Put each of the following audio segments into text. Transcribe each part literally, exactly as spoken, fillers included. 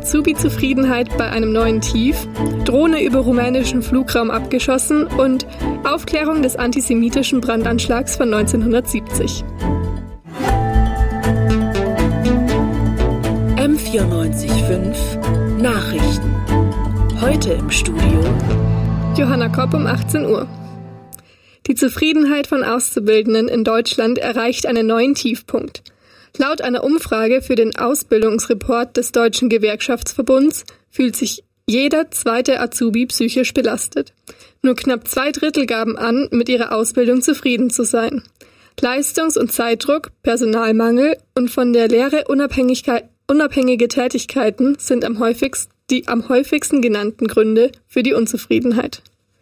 Azubi-Zufriedenheit bei einem neuen Tief, Drohne über rumänischen Flugraum abgeschossen und Aufklärung des antisemitischen Brandanschlags von neunzehnhundertsiebzig. M vierundneunzig Komma fünf Nachrichten. Heute im Studio Johanna Kopp um achtzehn Uhr. Die Zufriedenheit von Auszubildenden in Deutschland erreicht einen neuen Tiefpunkt. Laut einer Umfrage für den Ausbildungsreport des Deutschen Gewerkschaftsverbunds fühlt sich jeder zweite Azubi psychisch belastet. Nur knapp zwei Drittel gaben an, mit ihrer Ausbildung zufrieden zu sein. Leistungs- und Zeitdruck, Personalmangel und von der Lehre Unabhängigkeit, unabhängige Tätigkeiten sind am häufigsten die am häufigsten genannten Gründe für die Unzufriedenheit.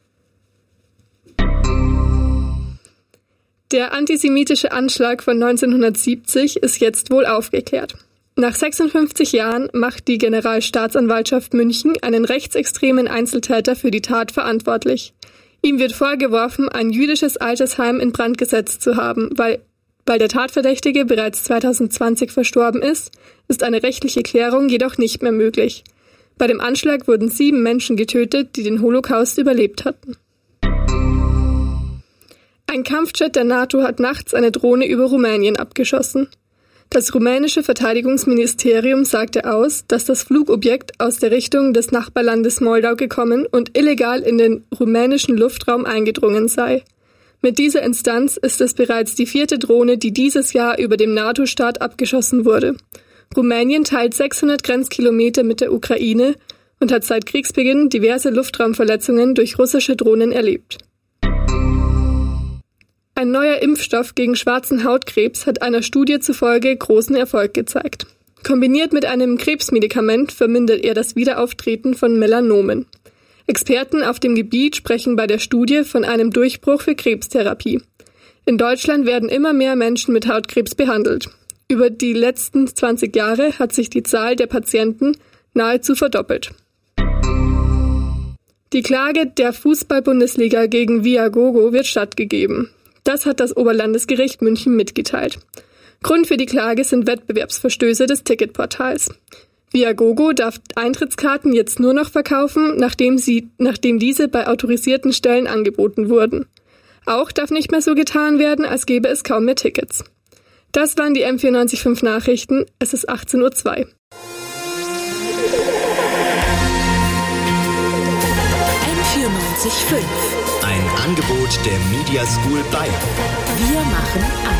Der antisemitische Anschlag von neunzehnhundertsiebzig ist jetzt wohl aufgeklärt. Nach sechsundfünfzig Jahren macht die Generalstaatsanwaltschaft München einen rechtsextremen Einzeltäter für die Tat verantwortlich. Ihm wird vorgeworfen, ein jüdisches Altersheim in Brand gesetzt zu haben. Weil, weil der Tatverdächtige bereits zweitausendzwanzig verstorben ist, ist eine rechtliche Klärung jedoch nicht mehr möglich. Bei dem Anschlag wurden sieben Menschen getötet, die den Holocaust überlebt hatten. Ein Kampfjet der NATO hat nachts eine Drohne über Rumänien abgeschossen. Das rumänische Verteidigungsministerium sagte aus, dass das Flugobjekt aus der Richtung des Nachbarlandes Moldau gekommen und illegal in den rumänischen Luftraum eingedrungen sei. Mit dieser Instanz ist es bereits die vierte Drohne, die dieses Jahr über dem NATO-Staat abgeschossen wurde. Rumänien teilt sechshundert Grenzkilometer mit der Ukraine und hat seit Kriegsbeginn diverse Luftraumverletzungen durch russische Drohnen erlebt. Ein neuer Impfstoff gegen schwarzen Hautkrebs hat einer Studie zufolge großen Erfolg gezeigt. Kombiniert mit einem Krebsmedikament vermindert er das Wiederauftreten von Melanomen. Experten auf dem Gebiet sprechen bei der Studie von einem Durchbruch für Krebstherapie. In Deutschland werden immer mehr Menschen mit Hautkrebs behandelt. Über die letzten zwanzig Jahre hat sich die Zahl der Patienten nahezu verdoppelt. Die Klage der Fußball-Bundesliga gegen Viagogo wird stattgegeben. Das hat das Oberlandesgericht München mitgeteilt. Grund für die Klage sind Wettbewerbsverstöße des Ticketportals. Viagogo darf Eintrittskarten jetzt nur noch verkaufen, nachdem, sie, nachdem diese bei autorisierten Stellen angeboten wurden. Auch darf nicht mehr so getan werden, als gäbe es kaum mehr Tickets. Das waren die M vierundneunzig Komma fünf Nachrichten. Es ist achtzehn Uhr zwei. M vierundneunzig Komma fünf. Ein Angebot der Media School Bayern. Wir machen an.